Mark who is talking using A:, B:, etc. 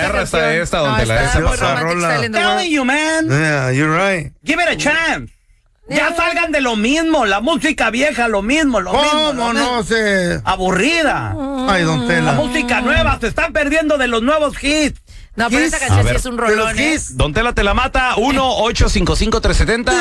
A: perra está esta, don Tela.
B: Está muy romantic style in the world.
C: Telling you, man.
D: Yeah, you're right.
C: Give it a chance. Ya salgan de lo mismo, la música vieja, lo mismo.
D: ¿Cómo no sé?
C: Aburrida.
D: Ay, don
C: La
D: Tela.
C: música nueva, se están perdiendo de los nuevos hits.
B: No, pero esa
D: Kiss.
B: canción
A: A
B: sí
A: ver,
B: es un rolón,
D: Kiss.
A: Don Tela te la mata. 1-855-370